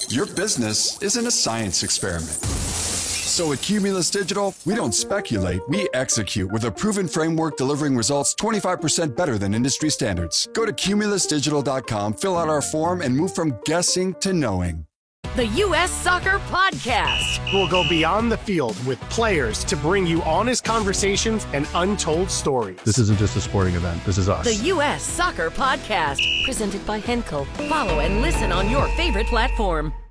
Your business isn't a science experiment. So at Cumulus Digital, we don't speculate, we execute with a proven framework delivering results 25% better than industry standards. Go to cumulusdigital.com, fill out our form, and move from guessing to knowing. The U.S. Soccer Podcast. We'll go beyond the field with players to bring you honest conversations and untold stories. This isn't just a sporting event. This is us. The U.S. Soccer Podcast. Presented by Henkel. Follow and listen on your favorite platform.